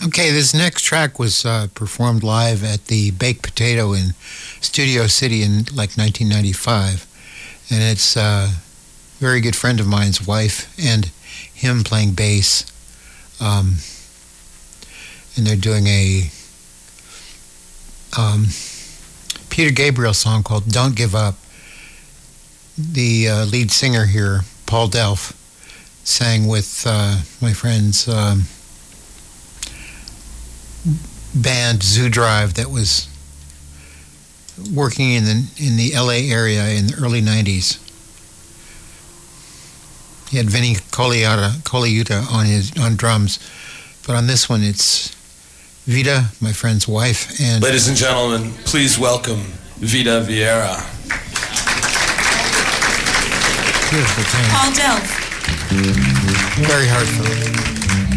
Okay, this next track was performed live at the Baked Potato in Studio City in like 1995. And it's a very good friend of mine's wife and him playing bass. And they're doing a Peter Gabriel song called Don't Give Up. The lead singer here, Paul Delph, sang with my friend's band Zoo Drive that was working in the LA area in the early 90s. He had Vinny Colaiuta on drums, but on this one it's Vida, my friend's wife, and... Ladies and gentlemen, please welcome Vida Vieira. Beautiful tune. Paul Delph. Very heartfelt.